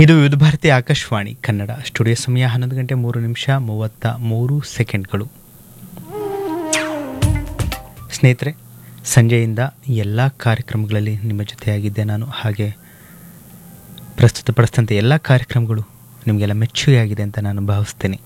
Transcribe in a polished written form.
ಇದು ವಿವಿಧ ಭಾರತಿ ಆಕಾಶವಾಣಿ ಕನ್ನಡ. ಸ್ಟುಡಿಯೋ ಸಮಯ 11 ಗಂಟೆ 3 ನಿಮಿಷ 33 ಸೆಕೆಂಡ್ಗಳು. ಸ್ನೇಹಿತರೆ, ಸಂಜೆಯಿಂದ ಎಲ್ಲ ಕಾರ್ಯಕ್ರಮಗಳಲ್ಲಿ ನಿಮ್ಮ ಜೊತೆಯಾಗಿದ್ದೆ ನಾನು. ಹಾಗೆ ಪ್ರಸ್ತುತಪಡಿಸಿದಂಥ ಎಲ್ಲ ಕಾರ್ಯಕ್ರಮಗಳು ನಿಮಗೆಲ್ಲ ಮೆಚ್ಚುಗೆಯಾಗಿದೆ ಅಂತ ನಾನು ಭಾವಿಸ್ತೇನೆ.